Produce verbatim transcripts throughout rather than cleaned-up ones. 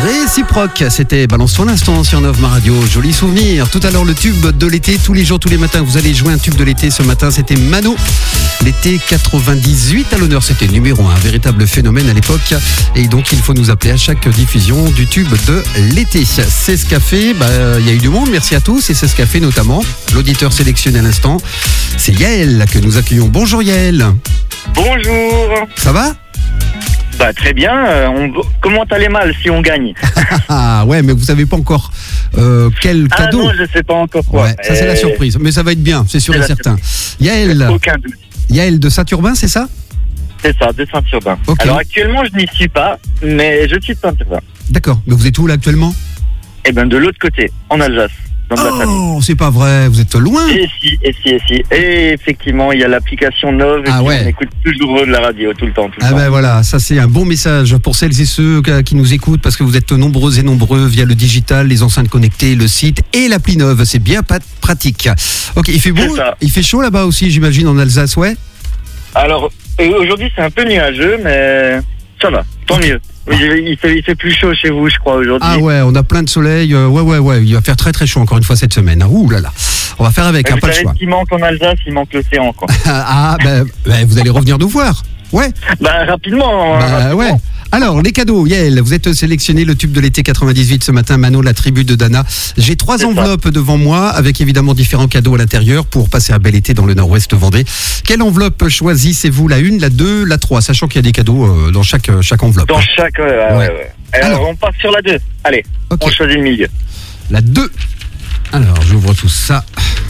Réciproque, c'était Balance-toi l'instant sur Nova Radio. Joli souvenir. Tout à l'heure, le tube de l'été, tous les jours, tous les matins, vous allez jouer un tube de l'été. Ce matin, c'était Mano. L'été quatre-vingt-dix-huit à l'honneur, c'était numéro un, un véritable phénomène à l'époque. Et donc, il faut nous appeler à chaque diffusion du tube de l'été. C'est ce qu'a fait, bah, il y a eu du monde, merci à tous. Et c'est ce qu'a fait notamment l'auditeur sélectionné à l'instant. C'est Yael que nous accueillons. Bonjour Yael. Bonjour. Ça va ? Bah très bien, euh, on... comment t'allais mal si on gagne? Ah ouais, mais vous savez pas encore euh, quel ah cadeau. Ah non, je sais pas encore quoi. Ouais, ça c'est la surprise, mais ça va être bien, c'est sûr c'est et certain. Yael, aucun doute. Yael de Saint-Urbain, c'est ça? C'est ça, de Saint-Urbain. Okay. Alors actuellement je n'y suis pas, mais je suis de Saint-Urbain. D'accord, mais vous êtes où là actuellement? Eh ben de l'autre côté, en Alsace. Oh, c'est pas vrai, vous êtes loin. Et si, et si, et si. Et effectivement, il y a l'application Nova et ah ouais. on écoute toujours de la radio tout le temps. Tout le ah temps. ben voilà, ça c'est un bon message pour celles et ceux qui nous écoutent parce que vous êtes nombreux et nombreux via le digital, les enceintes connectées, le site et l'appli Nova. C'est bien pratique. Ok, il fait beau, il fait chaud là-bas aussi, j'imagine en Alsace, ouais. Alors aujourd'hui c'est un peu nuageux, mais ça va, tant mieux. Il fait, il fait plus chaud chez vous, je crois, aujourd'hui. Ah ouais, on a plein de soleil. Euh, ouais, ouais, ouais. Il va faire très, très chaud encore une fois cette semaine. Ouh là là. On va faire avec, hein, pas le choix. Ce qui manque en Alsace, il manque l'océan, quoi. ah, ben, ben, vous allez revenir nous voir. Ouais. Bah, rapidement. Bah, rapidement. ouais. Alors, les cadeaux, Yael, vous êtes sélectionné le tube de l'été quatre-vingt-dix-huit ce matin, Mano, la tribu de Dana. J'ai trois C'est enveloppes ça. devant moi, avec évidemment différents cadeaux à l'intérieur pour passer un bel été dans le nord-ouest Vendée. Quelle enveloppe choisissez-vous? La une, la deux, la trois, sachant qu'il y a des cadeaux euh, dans chaque, chaque enveloppe. Dans chaque, ouais, ouais, ouais. ouais. Alors, Alors, on passe sur la deux. Allez, okay. On choisit le milieu. La deux. Alors, j'ouvre tout ça.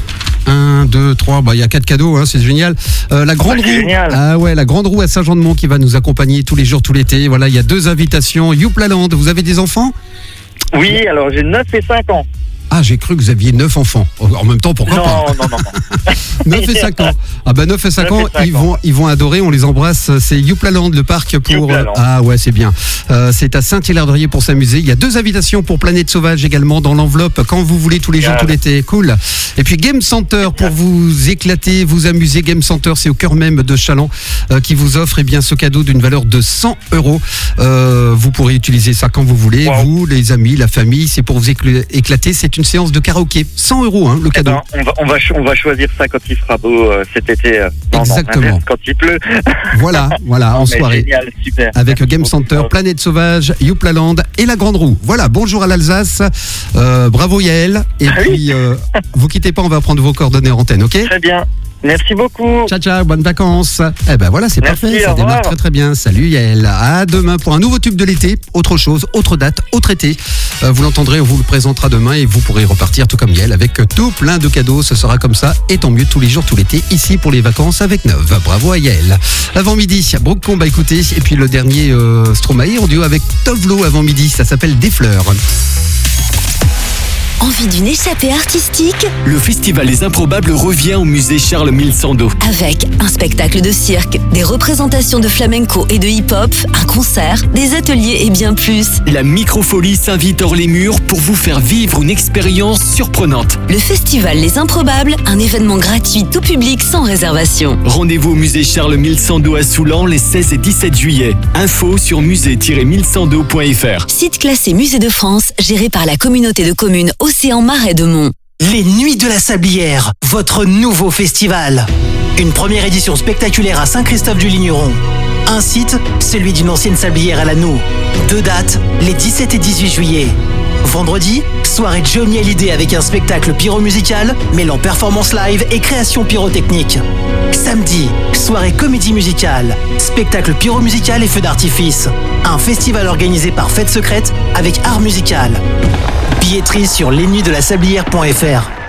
un, deux, trois, bah il y a quatre cadeaux, hein, c'est génial. Euh, la grande oh, bah, roue, génial. ah ouais, la grande roue à Saint-Jean-de-Mont qui va nous accompagner tous les jours, tout l'été. Voilà, il y a deux invitations. Youplaland, vous avez des enfants? Oui, alors j'ai neuf et cinq ans. Ah, j'ai cru que vous aviez neuf enfants. En même temps, pourquoi non, pas? Non, non, non. neuf et cinq ans. Ah ben neuf et cinq ans, ils vont, ils vont adorer, on les embrasse. C'est Youplaland, le parc pour... Youplaland. Ah ouais, c'est bien. Euh, c'est à Saint-Hilaire-de-Riez pour s'amuser. Il y a deux invitations pour Planète Sauvage également dans l'enveloppe, quand vous voulez, tous les jours, tout l'été. Cool. Et puis Game Center pour vous éclater, vous amuser. Game Center, c'est au cœur même de Châlons euh, qui vous offre eh bien, ce cadeau d'une valeur de cent euros. Euh, vous pourrez utiliser ça quand vous voulez. Wow. Vous, les amis, la famille, c'est pour vous éclater. C'est une séance de karaoké. cent euros, hein, le cadeau. Eh ben, on, va, on, va, on va choisir ça quand il fera beau euh, cet été. Euh, Exactement. Non, quand il pleut. Voilà, voilà, non, en soirée. Génial, super. Avec Merci Game Center, beaucoup. Planète Sauvage, Youplaland et la Grande Roue. Voilà, bonjour à l'Alsace. Euh, bravo Yael. Et ah, puis, oui. euh, vous quittez pas, on va prendre vos coordonnées en antenne, ok? Très bien. Merci beaucoup. Ciao, ciao, bonnes vacances. Eh ben voilà, c'est Merci, parfait, ça au démarre revoir. très très bien. Salut Yael. À demain pour un nouveau tube de l'été. Autre chose, autre date, autre été. Euh, vous l'entendrez, on vous le présentera demain et vous pourrez repartir tout comme Yael avec tout plein de cadeaux. Ce sera comme ça et tant mieux tous les jours, tout l'été, ici pour les vacances avec Nova. Bravo à Yael. Avant midi, Brooke Combe à écouter. Et puis le dernier euh, Stromae en duo avec Tovlo avant midi. Ça s'appelle Des Fleurs. Envie d'une échappée artistique? Le festival Les Improbables revient au musée Charles Mille-Sando. Avec un spectacle de cirque, des représentations de flamenco et de hip-hop, un concert, des ateliers et bien plus. La Microfolie s'invite hors les murs pour vous faire vivre une expérience surprenante. Le festival Les Improbables, un événement gratuit tout public sans réservation. Rendez-vous au musée Charles Mille-Sando à Soulan les seize et dix-sept juillet. Info sur musée tiret mille sando point f r. Site classé Musée de France, géré par la communauté de communes Océan Marais de Mont. Les Nuits de la Sablière, votre nouveau festival. Une première édition spectaculaire à Saint-Christophe-du-Ligneron. Un site, celui d'une ancienne sablière à l'anneau. Deux dates, les dix-sept et dix-huit juillet. Vendredi, soirée Johnny Hallyday avec un spectacle pyro-musical mêlant performance live et création pyrotechnique. Samedi, soirée comédie musicale, spectacle pyro-musical et feu d'artifice. Un festival organisé par Fête Secrète avec art musical. Billetterie sur les nuits de la sablière point f r.